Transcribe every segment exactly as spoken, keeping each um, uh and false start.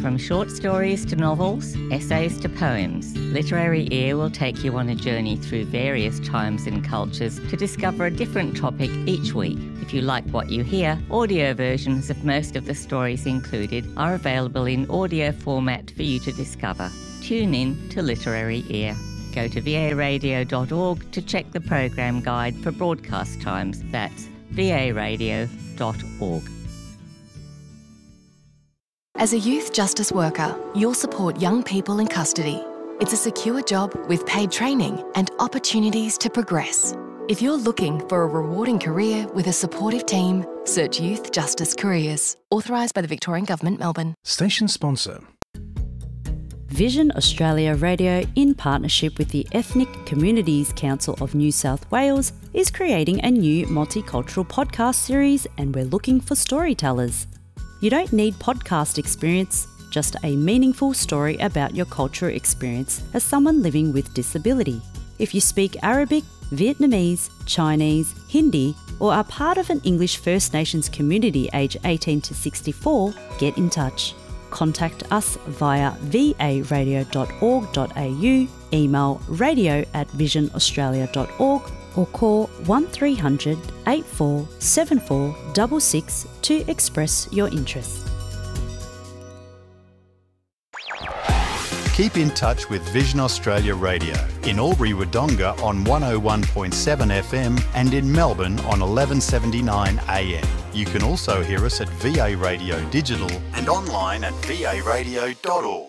From short stories to novels, essays to poems, Literary Ear will take you on a journey through various times and cultures to discover a different topic each week. If you like what you hear, audio versions of most of the stories included are available in audio format for you to discover. Tune in to Literary Ear. Go to v a radio dot org to check the program guide for broadcast times. That's v a radio dot org. As a youth justice worker, you'll support young people in custody. It's a secure job with paid training and opportunities to progress. If you're looking for a rewarding career with a supportive team, search Youth Justice Careers. Authorised by the Victorian Government, Melbourne. Station sponsor. Vision Australia Radio, in partnership with the Ethnic Communities Council of New South Wales, is creating a new multicultural podcast series, and we're looking for storytellers. You don't need podcast experience, just a meaningful story about your cultural experience as someone living with disability. If you speak Arabic, Vietnamese, Chinese, Hindi, or are part of an English First Nations community aged eighteen to sixty-four, get in touch. Contact us via v a radio dot org dot a u, email radio at vision australia dot org, or call one three hundred, eight four seven four six six to express your interest. Keep in touch with Vision Australia Radio in Albury-Wodonga on one oh one point seven F M and in Melbourne on eleven seventy-nine A M. You can also hear us at V A Radio Digital and online at v a radio dot org.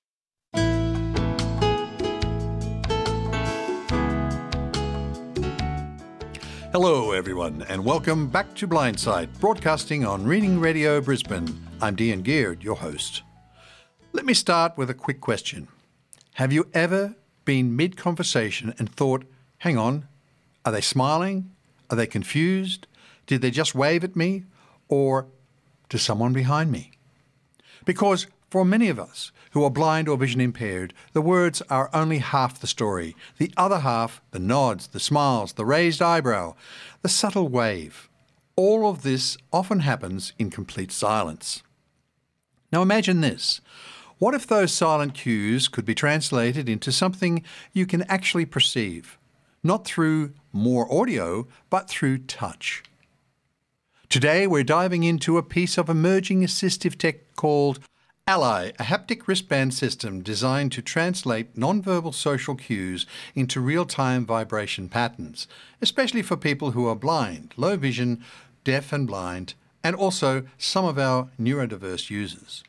Hello everyone and welcome back to Blindside, broadcasting on Reading Radio Brisbane. I'm Dean Geard, your host. Let me start with a quick question. Have you ever been mid-conversation and thought, hang on, are they smiling? Are they confused? Did they just wave at me? Or to someone behind me? Because for many of us who are blind or vision impaired, the words are only half the story. The other half, the nods, the smiles, the raised eyebrow, the subtle wave. All of this often happens in complete silence. Now imagine this. What if those silent cues could be translated into something you can actually perceive? Not through more audio, but through touch. Today we're diving into a piece of emerging assistive tech called Ally, a haptic wristband system designed to translate non-verbal social cues into real-time vibration patterns, especially for people who are blind, low vision, deaf and blind, and also some of our neurodiverse users.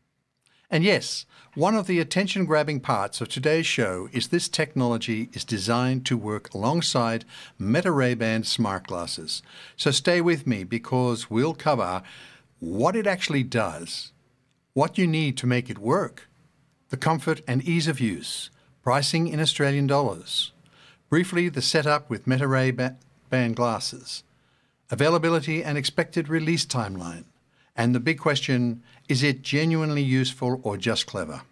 And yes, one of the attention-grabbing parts of today's show is this technology is designed to work alongside Meta Ray-Ban smart glasses. So stay with me because we'll cover what it actually does, what you need to make it work, the comfort and ease of use, pricing in Australian dollars, briefly the setup with Meta Ray-Ban glasses, availability and expected release timeline, and the big question, is it genuinely useful or just clever?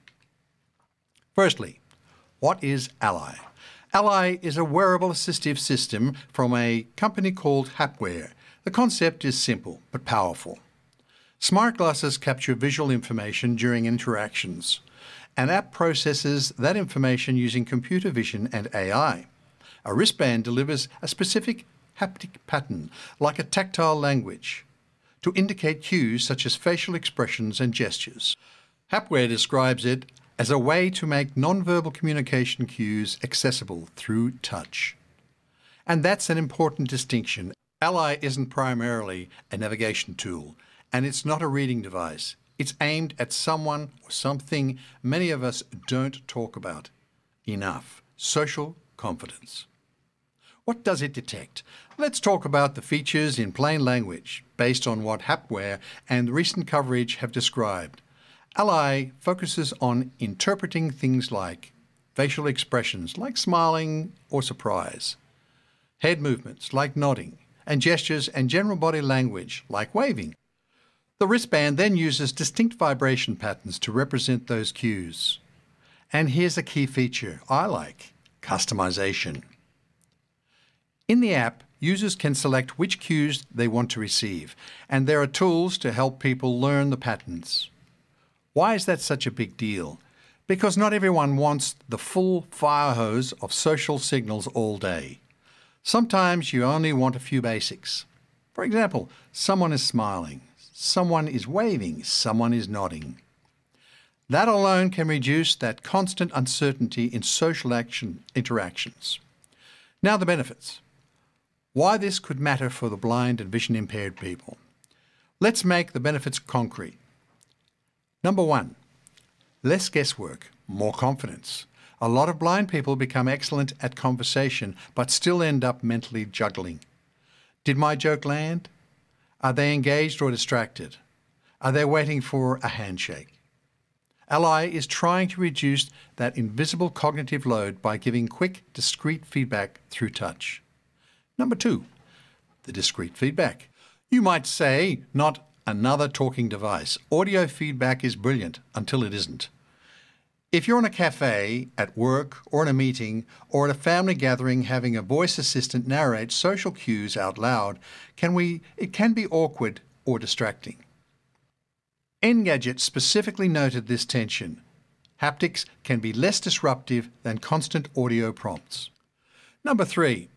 Firstly, what is Ally? Ally is a wearable assistive system from a company called Hapware. The concept is simple but powerful. Smart glasses capture visual information during interactions. An app processes that information using computer vision and A I. A wristband delivers a specific haptic pattern, like a tactile language, to indicate cues such as facial expressions and gestures. Hapware describes it as a way to make non-verbal communication cues accessible through touch. And that's an important distinction. Ally isn't primarily a navigation tool, and it's not a reading device. It's aimed at someone or something many of us don't talk about enough: social confidence. What does it detect? Let's talk about the features in plain language, based on what Hapware and recent coverage have described. Ally focuses on interpreting things like facial expressions, like smiling or surprise, head movements, like nodding, and gestures and general body language, like waving. The wristband then uses distinct vibration patterns to represent those cues. And here's a key feature I like: customization. In the app, users can select which cues they want to receive, and there are tools to help people learn the patterns. Why is that such a big deal? Because not everyone wants the full fire hose of social signals all day. Sometimes you only want a few basics. For example, someone is smiling, someone is waving, someone is nodding. That alone can reduce that constant uncertainty in social action interactions. Now the benefits. Why this could matter for the blind and vision impaired people. Let's make the benefits concrete. Number one, less guesswork, more confidence. A lot of blind people become excellent at conversation but still end up mentally juggling. Did my joke land? Are they engaged or distracted? Are they waiting for a handshake? Ally is trying to reduce that invisible cognitive load by giving quick, discrete feedback through touch. Number two, the discrete feedback. You might say, not another talking device. Audio feedback is brilliant until it isn't. If you're in a cafe, at work, or in a meeting, or at a family gathering, having a voice assistant narrate social cues out loud, can we, it can be awkward or distracting. Engadget specifically noted this tension. Haptics can be less disruptive than constant audio prompts. Number three,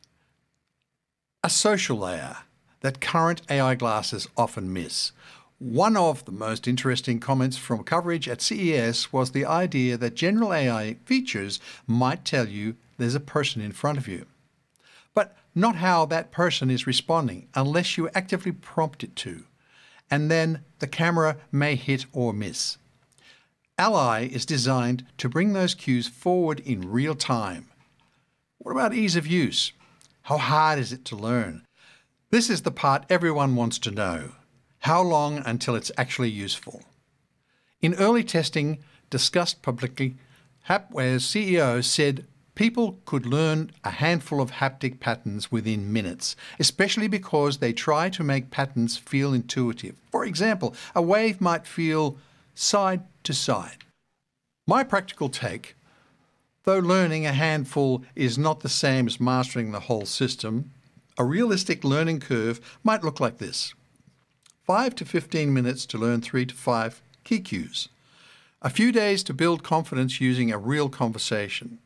a social layer that current A I glasses often miss. One of the most interesting comments from coverage at C E S was the idea that general A I features might tell you there's a person in front of you, but not how that person is responding unless you actively prompt it to, and then the camera may hit or miss. Ally is designed to bring those cues forward in real time. What about ease of use? How hard is it to learn? This is the part everyone wants to know. How long until it's actually useful? In early testing discussed publicly, Hapware's C E O said people could learn a handful of haptic patterns within minutes, especially because they try to make patterns feel intuitive. For example, a wave might feel side to side. My practical take, though learning a handful is not the same as mastering the whole system, a realistic learning curve might look like this. five to fifteen minutes to learn three to five key cues. A few days to build confidence using a real conversation.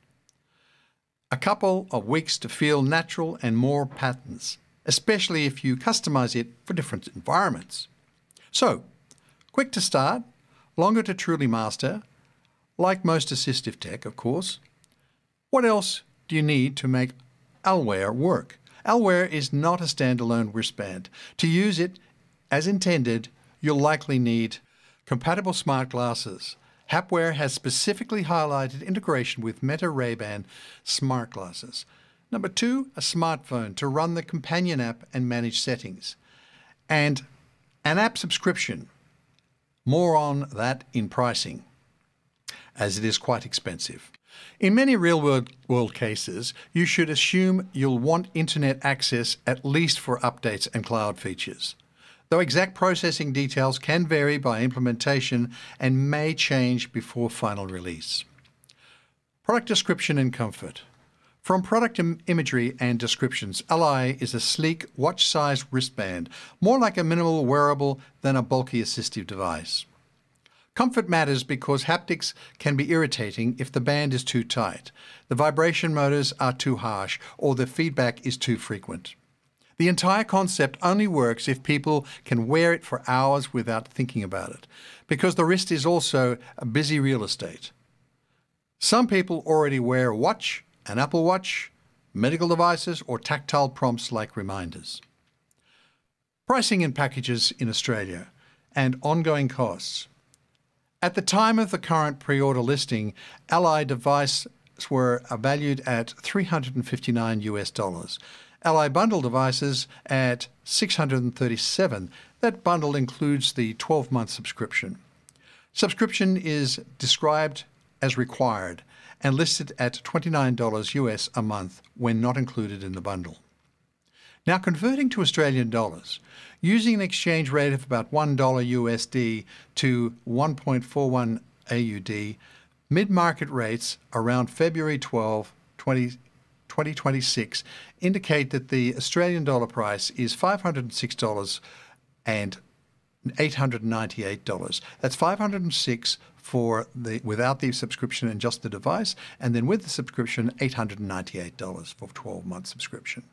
A couple of weeks to feel natural and more patterns, especially if you customize it for different environments. So, quick to start, longer to truly master, like most assistive tech, of course. What else do you need to make Alware work? Alware is not a standalone wristband. To use it as intended, you'll likely need compatible smart glasses. Hapware has specifically highlighted integration with Meta Ray-Ban smart glasses. Number two, a smartphone to run the companion app and manage settings. And an app subscription. More on that in pricing, as it is quite expensive. In many real-world world cases, you should assume you'll want internet access at least for updates and cloud features, though exact processing details can vary by implementation and may change before final release. Product description and comfort. From product im- imagery and descriptions, Ally is a sleek, watch-sized wristband, more like a minimal wearable than a bulky assistive device. Comfort matters because haptics can be irritating if the band is too tight, the vibration motors are too harsh, or the feedback is too frequent. The entire concept only works if people can wear it for hours without thinking about it, because the wrist is also a busy real estate. Some people already wear a watch, an Apple Watch, medical devices, or tactile prompts like reminders. Pricing and packages in Australia and ongoing costs. At the time of the current pre-order listing, Ally devices were valued at three hundred fifty-nine US dollars. Ally bundle devices at six hundred thirty-seven. That bundle includes the twelve-month subscription. Subscription is described as required and listed at twenty-nine dollars US a month when not included in the bundle. Now converting to Australian dollars, using an exchange rate of about one dollar U S D to one point four one A U D, mid-market rates around February twelfth, twenty twenty-six indicate that the Australian dollar price is five hundred six dollars and eight hundred ninety-eight dollars. That's five hundred six dollars for the without the subscription and just the device, and then with the subscription, eight hundred ninety-eight dollars for twelve-month subscription.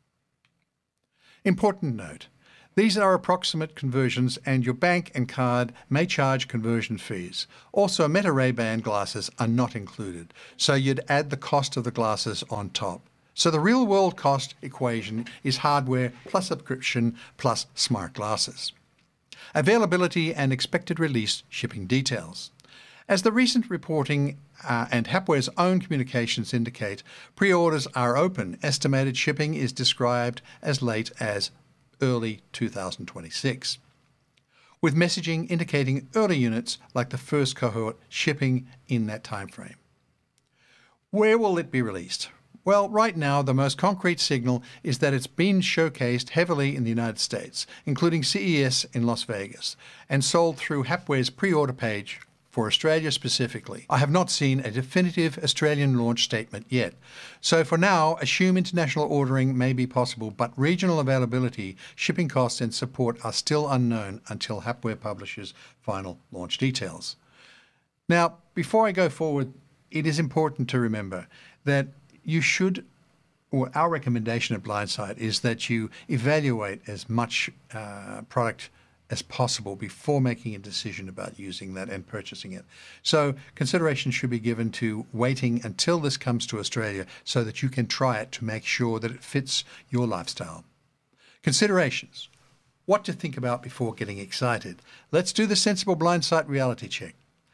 Important note, these are approximate conversions and your bank and card may charge conversion fees. Also, Meta Ray-Ban glasses are not included, so you'd add the cost of the glasses on top. So the real-world cost equation is hardware plus subscription plus smart glasses. Availability and expected release shipping details. As the recent reporting uh, and Hapware's own communications indicate, pre-orders are open. Estimated shipping is described as late as early two thousand twenty-six, with messaging indicating early units like the first cohort shipping in that time frame. Where will it be released? Well, right now, the most concrete signal is that it's been showcased heavily in the United States, including C E S in Las Vegas, and sold through Hapware's pre-order page for Australia specifically. I have not seen a definitive Australian launch statement yet. So for now, assume international ordering may be possible, but regional availability, shipping costs and support are still unknown until Hapware publishes final launch details. Now, before I go forward, it is important to remember that you should, or our recommendation at Blindsight is that you evaluate as much uh, product as possible before making a decision about using that and purchasing it. So consideration should be given to waiting until this comes to Australia so that you can try it to make sure that it fits your lifestyle. Considerations. What to think about before getting excited. Let's do the sensible Blindsight reality check.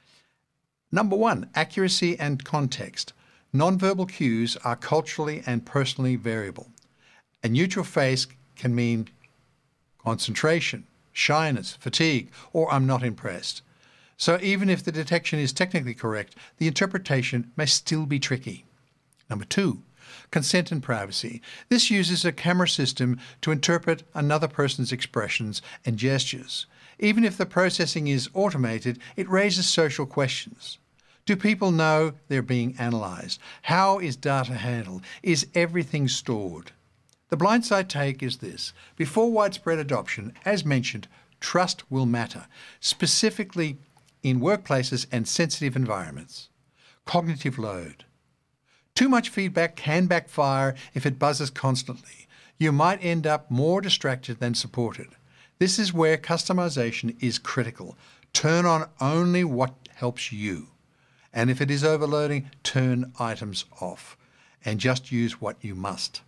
Number one, accuracy and context. Nonverbal cues are culturally and personally variable. A neutral face can mean concentration, shyness, fatigue, or I'm not impressed. So even if the detection is technically correct, the interpretation may still be tricky. Number two, consent and privacy. This uses a camera system to interpret another person's expressions and gestures. Even if the processing is automated, it raises social questions. Do people know they're being analysed? How is data handled? Is everything stored? The Blindsight take is this. Before widespread adoption, as mentioned, trust will matter, specifically in workplaces and sensitive environments. Cognitive load. Too much feedback can backfire if it buzzes constantly. You might end up more distracted than supported. This is where customization is critical. Turn on only what helps you. And if it is overloading, turn items off and just use what you must.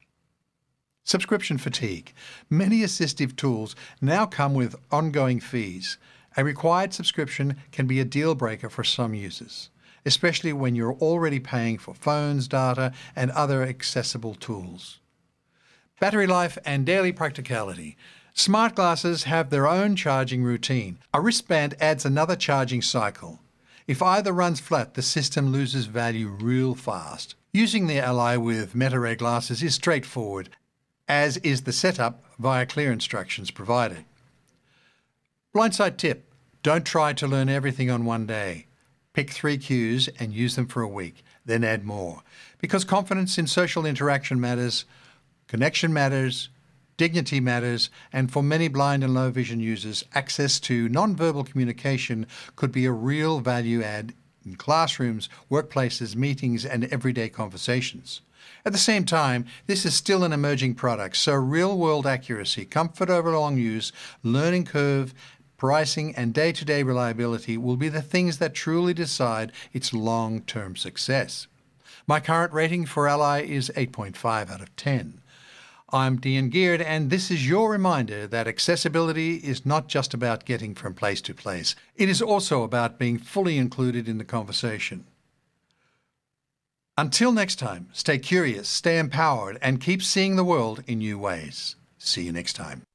Subscription fatigue. Many assistive tools now come with ongoing fees. A required subscription can be a deal breaker for some users, especially when you're already paying for phones, data, and other accessible tools. Battery life and daily practicality. Smart glasses have their own charging routine. A wristband adds another charging cycle. If either runs flat, the system loses value real fast. Using the Ally with Meta Ray glasses is straightforward, as is the setup via clear instructions provided. Blindsight tip, don't try to learn everything on one day. Pick three cues and use them for a week, then add more. Because confidence in social interaction matters, connection matters, dignity matters, and for many blind and low vision users, access to non-verbal communication could be a real value add in classrooms, workplaces, meetings, and everyday conversations. At the same time, this is still an emerging product, so real-world accuracy, comfort over long use, learning curve, pricing, and day-to-day reliability will be the things that truly decide its long-term success. My current rating for Ally is eight point five out of ten. I'm Dean Geard, and this is your reminder that accessibility is not just about getting from place to place. It is also about being fully included in the conversation. Until next time, stay curious, stay empowered, and keep seeing the world in new ways. See you next time.